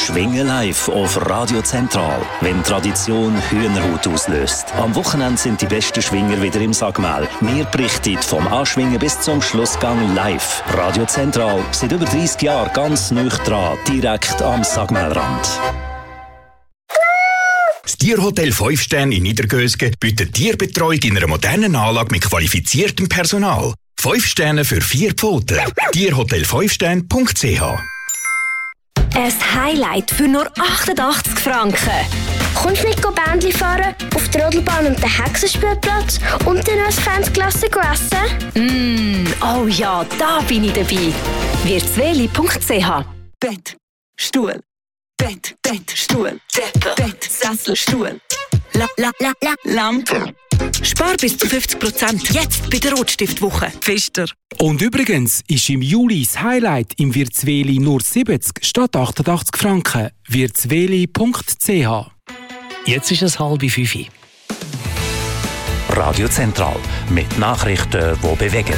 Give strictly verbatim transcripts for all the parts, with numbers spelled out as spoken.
Schwingen live auf Radio Zentral, wenn Tradition Hühnerhaut auslöst. Am Wochenende sind die besten Schwinger wieder im Sagmel. Wir berichten vom Anschwingen bis zum Schlussgang live. Radio Zentral, seit über dreissig Jahren ganz nah dran, direkt am Sagmelrand. Das Tierhotel fünf Sterne in Niedergösgen bietet Tierbetreuung in einer modernen Anlage mit qualifiziertem Personal. fünf Sterne für vier Pfoten. tierhotel fünf sterne punkt c h. Ein Highlight für nur achtundachtzig Franken. Kommst du mit Bändli fahren, auf der Rodelbahn und den Hexenspielplatz und dann als Fansklasse essen? Mm, oh ja, da bin ich dabei. wirtsweli punkt c h. Bett, Stuhl, Bett, Bett, Stuhl, Decke, Bett, Sessel, Stuhl, la, la, la, la, Lampe. Spar bis zu fünfzig Prozent jetzt bei der Rotstiftwoche. Pfister. Und übrigens ist im Juli das Highlight im Wirtsweli nur siebzig statt achtundachtzig Franken. wirtsweli punkt c h. Jetzt ist es halb fünf. Radio Zentral mit Nachrichten, die bewegen.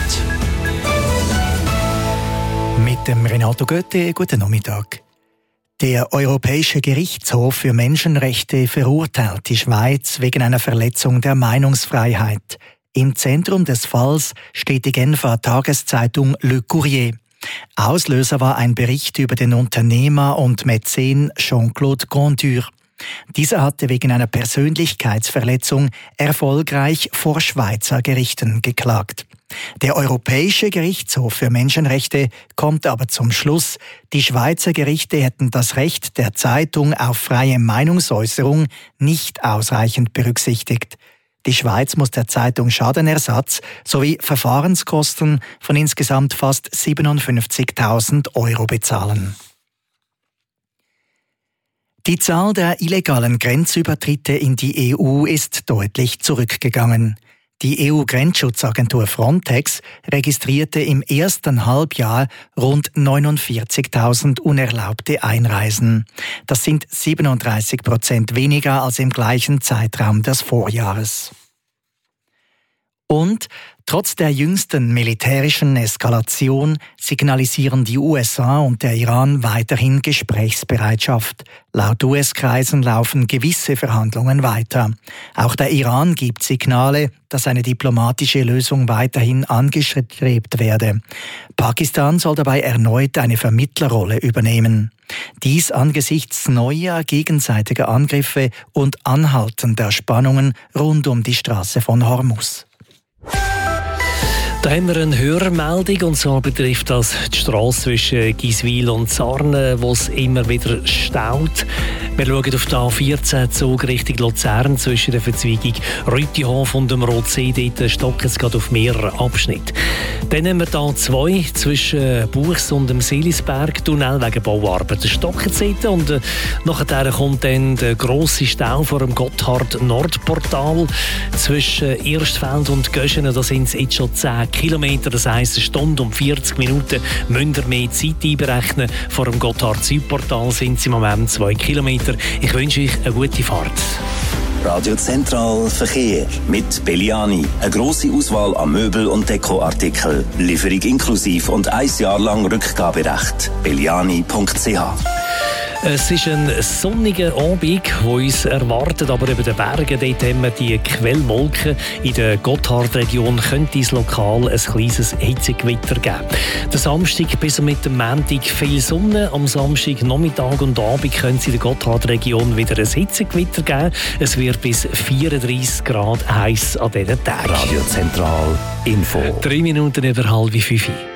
Mit dem Renato Götte, guten Nachmittag. Der Europäische Gerichtshof für Menschenrechte verurteilt die Schweiz wegen einer Verletzung der Meinungsfreiheit. Im Zentrum des Falls steht die Genfer Tageszeitung Le Courrier. Auslöser war ein Bericht über den Unternehmer und Mäzen Jean-Claude Conture. Dieser hatte wegen einer Persönlichkeitsverletzung erfolgreich vor Schweizer Gerichten geklagt. Der Europäische Gerichtshof für Menschenrechte kommt aber zum Schluss, die Schweizer Gerichte hätten das Recht der Zeitung auf freie Meinungsäußerung nicht ausreichend berücksichtigt. Die Schweiz muss der Zeitung Schadenersatz sowie Verfahrenskosten von insgesamt fast siebenundfünfzigtausend Euro bezahlen. Die Zahl der illegalen Grenzübertritte in die E U ist deutlich zurückgegangen. Die E U-Grenzschutzagentur Frontex registrierte im ersten Halbjahr rund neunundvierzigtausend unerlaubte Einreisen. Das sind siebenunddreißig Prozent weniger als im gleichen Zeitraum des Vorjahres. Und trotz der jüngsten militärischen Eskalation signalisieren die U S A und der Iran weiterhin Gesprächsbereitschaft. Laut U S-Kreisen laufen gewisse Verhandlungen weiter. Auch der Iran gibt Signale, dass eine diplomatische Lösung weiterhin angestrebt werde. Pakistan soll dabei erneut eine Vermittlerrolle übernehmen. Dies angesichts neuer gegenseitiger Angriffe und anhaltender Spannungen rund um die Straße von Hormuz. Da haben wir eine Hörermeldung, und zwar betrifft das die Strasse zwischen Giswil und Sarnen, wo es immer wieder staut. Wir schauen auf die A vierzehn Zug Richtung Luzern zwischen der Verzweigung Rüttihof und dem Rotsee. Dort stocken es gerade auf mehreren Abschnitten. Dann haben wir die A zwei zwischen Buchs und dem Seelisberg-Tunnel wegen Bauarbeiten. Stocken dort. Und äh, nachher kommt dann der grosse Stau vor dem Gotthard-Nordportal zwischen Erstfeld und Göschenen. Da sind es jetzt schon zehn Kilometer, das heisst, eine Stunde und vierzig Minuten müsst ihr mehr Zeit einberechnen. Vor dem Gotthard-Südportal sind es im Moment zwei Kilometer. Ich wünsche euch eine gute Fahrt. Radio Zentral Verkehr mit Belliani. Eine grosse Auswahl an Möbel- und Dekoartikeln. Lieferung inklusive und ein Jahr lang Rückgaberecht. belliani punkt c h. Es ist ein sonniger Abend, der uns erwartet, aber über den Bergen dort haben wir die Quellwolken. In der Gotthardregion könnte es lokal ein kleines Hitzegewitter geben. Der Samstag bis mit dem Montag viel Sonne. Am Samstag, Nachmittag und Abend könnte es in der Gotthardregion wieder ein Hitzegewitter geben. Es wird bis vierunddreißig Grad heiß an diesen Tagen. Radio Zentral Info. Drei Minuten über halb fünf.